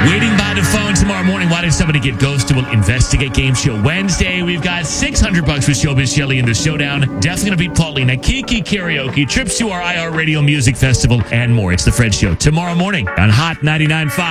Waiting by the phone tomorrow morning. Why did somebody get ghosted? We'll investigate Game Show Wednesday. We've got $600 for Showbiz Shelly in the showdown. Definitely going to beat Paulina. Kiki karaoke, trips to our IR Radio Music Festival, and more. It's The Fred Show tomorrow morning on Hot 99.5.